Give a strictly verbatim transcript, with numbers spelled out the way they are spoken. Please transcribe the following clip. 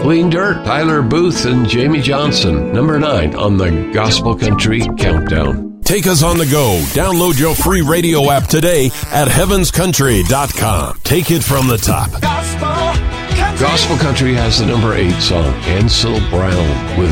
Clean Dirt, Tyler Booth and Jamie Johnson. Number nine on the Gospel Country Countdown. Take us on the go. Download your free radio app today at heavens country dot com. Take it from the top. Gospel Country has the number eight song, Ansel Brown with